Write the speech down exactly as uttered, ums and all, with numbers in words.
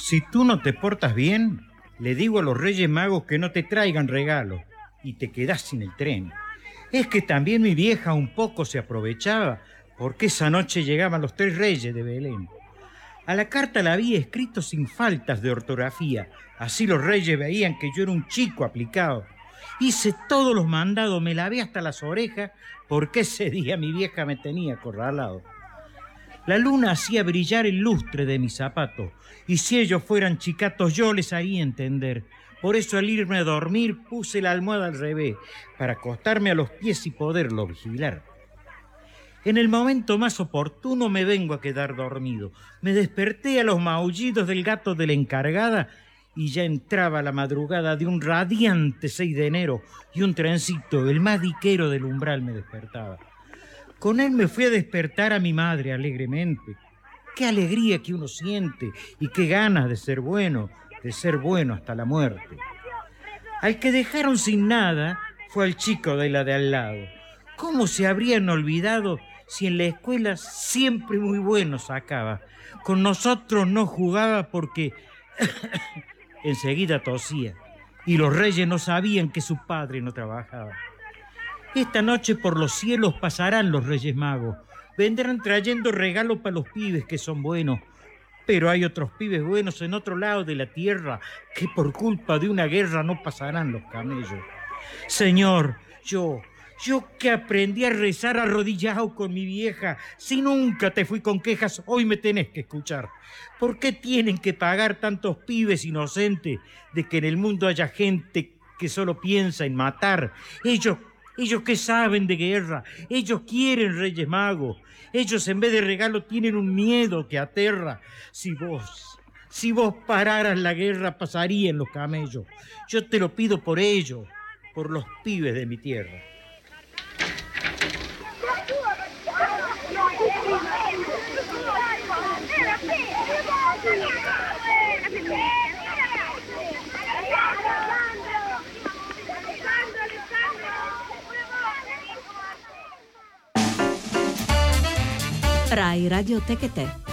Si tú no te portas bien, le digo a los Reyes Magos que no te traigan regalos y te quedás sin el tren. Es que también mi vieja un poco se aprovechaba porque esa noche llegaban los tres reyes de Belén. A la carta la había escrito sin faltas de ortografía. Así los reyes veían que yo era un chico aplicado. Hice todos los mandados, me lavé hasta las orejas porque ese día mi vieja me tenía acorralado. La luna hacía brillar el lustre de mis zapatos y si ellos fueran chicatos yo les haría entender. Por eso al irme a dormir puse la almohada al revés para acostarme a los pies y poderlo vigilar. En el momento más oportuno me vengo a quedar dormido. Me desperté a los maullidos del gato de la encargada y ya entraba la madrugada de un radiante seis de enero y un trencito, el más diquero del umbral, me despertaba. Con él me fui a despertar a mi madre alegremente. Qué alegría que uno siente y qué ganas de ser bueno, de ser bueno hasta la muerte. Al que dejaron sin nada fue al chico de la de al lado. ¿Cómo se habrían olvidado si en la escuela siempre muy bueno sacaba? Con nosotros no jugaba porque enseguida tosía y los reyes no sabían que su padre no trabajaba. Esta noche por los cielos pasarán los Reyes Magos. Vendrán trayendo regalos para los pibes que son buenos. Pero hay otros pibes buenos en otro lado de la tierra que por culpa de una guerra no pasarán los camellos. Señor, yo, yo que aprendí a rezar arrodillado con mi vieja, si nunca te fui con quejas, hoy me tenés que escuchar. ¿Por qué tienen que pagar tantos pibes inocentes de que en el mundo haya gente que solo piensa en matar? Ellos Ellos que saben de guerra, ellos quieren Reyes Magos. Ellos en vez de regalo tienen un miedo que aterra. Si vos, si vos pararas la guerra pasarían los camellos. Yo te lo pido por ellos, por los pibes de mi tierra. Rai Radio Tecate.